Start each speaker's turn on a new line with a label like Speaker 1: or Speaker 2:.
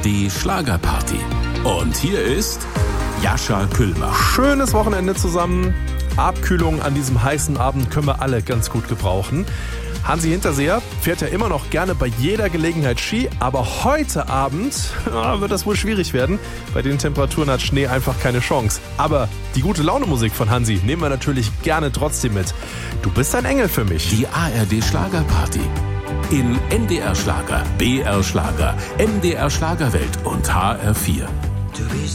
Speaker 1: ARD Schlagerparty. Und hier ist Jascha Kühlmach.
Speaker 2: Schönes Wochenende zusammen. Abkühlung an diesem heißen Abend können wir alle ganz gut gebrauchen. Hansi Hinterseher fährt ja immer noch gerne bei jeder Gelegenheit Ski, aber heute Abend wird das wohl schwierig werden. Bei den Temperaturen hat Schnee einfach keine Chance. Aber die gute Laune-Musik von Hansi nehmen wir natürlich gerne trotzdem mit. Du bist ein Engel für mich.
Speaker 1: Die ARD Schlagerparty. In NDR Schlager, BR Schlager, MDR Schlagerwelt und HR4.